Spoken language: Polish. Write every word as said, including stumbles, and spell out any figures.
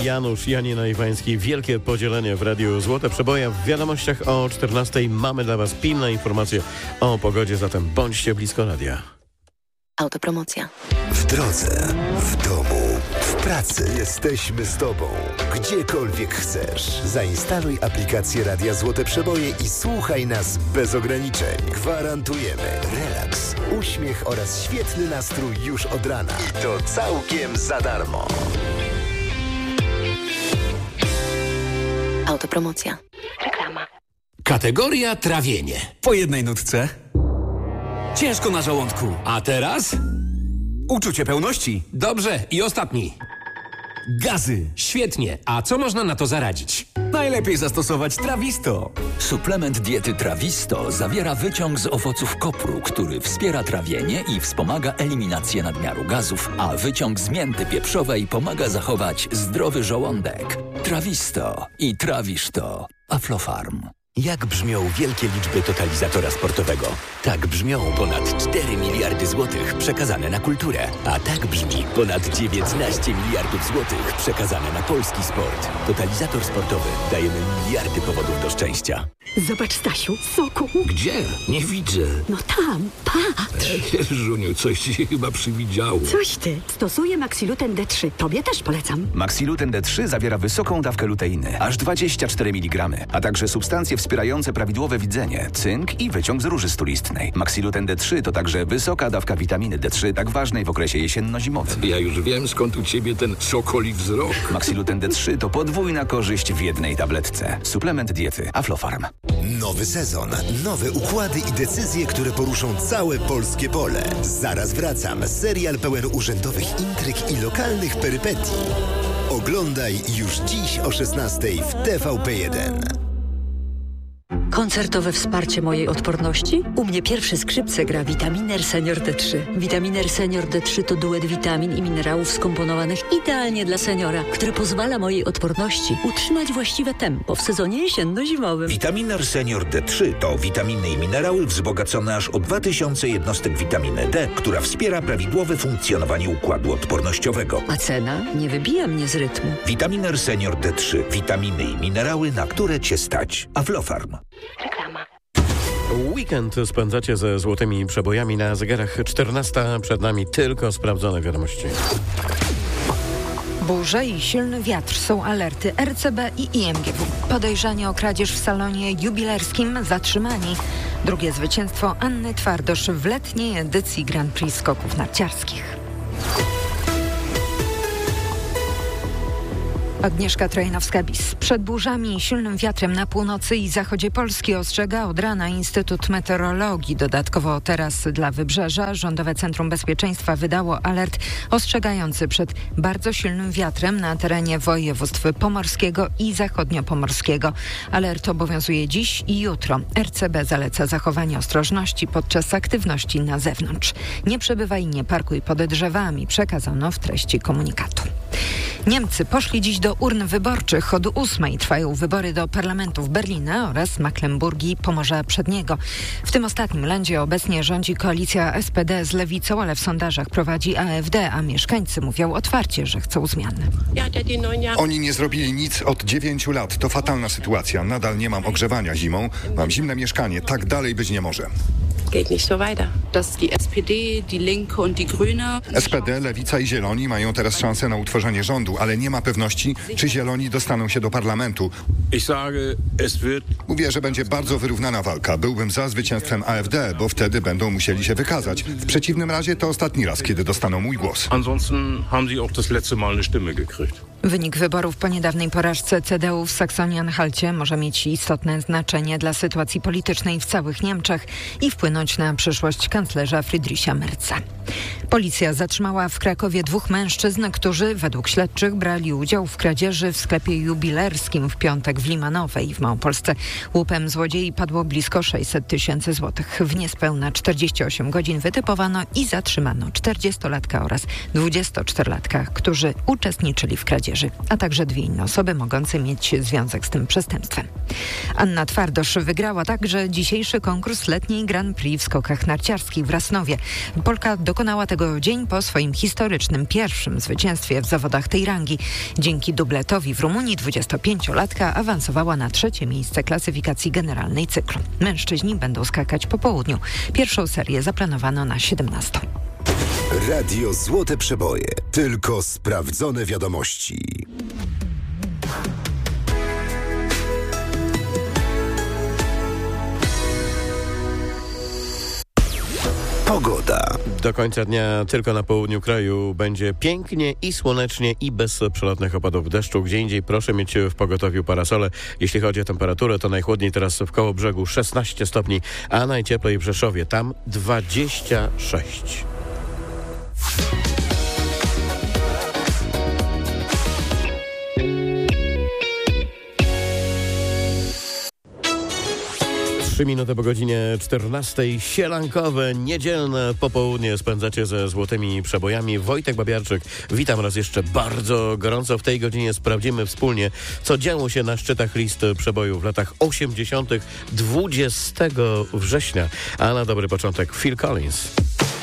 Janusz, Janina Iwański. Wielkie podzielenie w Radiu Złote Przeboje. W wiadomościach o czternastej mamy dla Was pilne informacje o pogodzie, zatem bądźcie blisko radia. Autopromocja. W drodze, w domu, w pracy. Jesteśmy z Tobą. Gdziekolwiek chcesz. Zainstaluj aplikację Radia Złote Przeboje i słuchaj nas bez ograniczeń. Gwarantujemy relaks, uśmiech oraz świetny nastrój już od rana. I to całkiem za darmo. Autopromocja. Reklama. Kategoria trawienie. Po jednej nutce. Ciężko na żołądku. A teraz? Uczucie pełności. Dobrze, i ostatni. Gazy. Świetnie. A co można na to zaradzić? Najlepiej zastosować Trawisto. Suplement diety Trawisto zawiera wyciąg z owoców kopru, który wspiera trawienie i wspomaga eliminację nadmiaru gazów, a wyciąg z mięty pieprzowej pomaga zachować zdrowy żołądek. Trawisto i trawisz to. Aflofarm. Jak brzmią wielkie liczby totalizatora sportowego? Tak brzmią ponad cztery miliardy złotych przekazane na kulturę. A tak brzmi ponad dziewiętnaście miliardów złotych przekazane na polski sport. Totalizator sportowy. Dajemy miliardy powodów do szczęścia. Zobacz, Stasiu, soku. Gdzie? Nie widzę. No tam, patrz. Żuniu, coś ci się chyba przywidziało. Coś ty. Stosuję Maxiluten D trzy. Tobie też polecam. Maxiluten D trzy zawiera wysoką dawkę luteiny, aż dwadzieścia cztery miligramy, a także substancje wspierające prawidłowe widzenie, cynk i wyciąg z róży stulistnej. Maxiluten D trzy to także wysoka dawka witaminy D trzy, tak ważnej w okresie jesienno-zimowym. Ja już wiem, skąd u ciebie ten sokoli wzrok. Maxiluten D trzy to podwójna korzyść w jednej tabletce. Suplement diety Aflofarm. Nowy sezon, nowe układy i decyzje, które poruszą całe polskie pole. Zaraz wracam. Serial pełen urzędowych intryg i lokalnych perypetii. Oglądaj już dziś o szesnastej w T V P jeden. Koncertowe wsparcie mojej odporności? U mnie pierwsze skrzypce gra Vitaminer Senior D trzy. Vitaminer Senior D trzy to duet witamin i minerałów skomponowanych idealnie dla seniora, który pozwala mojej odporności utrzymać właściwe tempo w sezonie jesienno-zimowym. Vitaminer Senior D trzy to witaminy i minerały wzbogacone aż o dwa tysiące jednostek witaminy D, która wspiera prawidłowe funkcjonowanie układu odpornościowego. A cena nie wybija mnie z rytmu. Vitaminer Senior D trzy. Witaminy i minerały, na które Cię stać. Aflofarm. Reklama. Weekend spędzacie ze złotymi przebojami na zegarach czternasta. Przed nami tylko sprawdzone wiadomości. Burze i silny wiatr są alerty R C B i I M G W. Podejrzani o kradzież w salonie jubilerskim zatrzymani. Drugie zwycięstwo Anny Twardosz w letniej edycji Grand Prix skoków narciarskich. Agnieszka Trojnowska-Bis. Przed burzami i silnym wiatrem na północy i zachodzie Polski ostrzega od rana Instytut Meteorologii. Dodatkowo teraz dla Wybrzeża Rządowe Centrum Bezpieczeństwa wydało alert ostrzegający przed bardzo silnym wiatrem na terenie województw pomorskiego i zachodniopomorskiego. Alert obowiązuje dziś i jutro. R C B zaleca zachowanie ostrożności podczas aktywności na zewnątrz. Nie przebywaj i nie parkuj pod drzewami, przekazano w treści komunikatu. Niemcy poszli dziś do urn wyborczych. Od ósmej trwają wybory do parlamentów Berlina oraz Mecklenburgii, Pomorza Przedniego. W tym ostatnim landzie obecnie rządzi koalicja S P D z lewicą, ale w sondażach prowadzi A F D, a mieszkańcy mówią otwarcie, że chcą zmian. Oni nie zrobili nic od dziewięciu lat. To fatalna sytuacja. Nadal nie mam ogrzewania zimą. Mam zimne mieszkanie. Tak dalej być nie może. S P D, Lewica i Zieloni mają teraz szansę na utworzenie rządu, ale nie ma pewności, czy Zieloni dostaną się do parlamentu. Mówię, że będzie bardzo wyrównana walka. Byłbym za zwycięstwem A F D, bo wtedy będą musieli się wykazać. W przeciwnym razie to ostatni raz, kiedy dostaną mój głos. Wynik wyborów po niedawnej porażce C D U w Saksonii-Anhalcie może mieć istotne znaczenie dla sytuacji politycznej w całych Niemczech i wpłynąć na przyszłość kanclerza Friedricha Merza. Policja zatrzymała w Krakowie dwóch mężczyzn, którzy według śledczych brali udział w kradzieży w sklepie jubilerskim w piątek w Limanowej w Małopolsce. Łupem złodziei padło blisko sześćset tysięcy złotych. W niespełna czterdzieści osiem godzin wytypowano i zatrzymano czterdziestolatka oraz dwudziestoczterolatka, którzy uczestniczyli w kradzieży. młodzieży, a także dwie inne osoby mogące mieć związek z tym przestępstwem. Anna Twardosz wygrała także dzisiejszy konkurs letniej Grand Prix w skokach narciarskich w Rasnowie. Polka dokonała tego dzień po swoim historycznym pierwszym zwycięstwie w zawodach tej rangi. Dzięki dubletowi w Rumunii dwudziestopięciolatka awansowała na trzecie miejsce klasyfikacji generalnej cyklu. Mężczyźni będą skakać po południu. Pierwszą serię zaplanowano na siedemnastą. Radio Złote Przeboje. Tylko sprawdzone wiadomości. Pogoda. Do końca dnia tylko na południu kraju będzie pięknie i słonecznie i bez przelotnych opadów deszczu. Gdzie indziej proszę mieć w pogotowiu parasole. Jeśli chodzi o temperaturę, to najchłodniej teraz w Kołobrzegu szesnaście stopni, a najcieplej w Rzeszowie, tam dwadzieścia sześć. Trzy minuty po godzinie czternastej. Sielankowe, niedzielne popołudnie spędzacie ze Złotymi Przebojami. Wojtek Babiarczyk, witam raz jeszcze bardzo gorąco. W tej godzinie sprawdzimy wspólnie, co działo się na szczytach list przebojów w latach osiemdziesiątych dwudziestego września. A na dobry początek Phil Collins.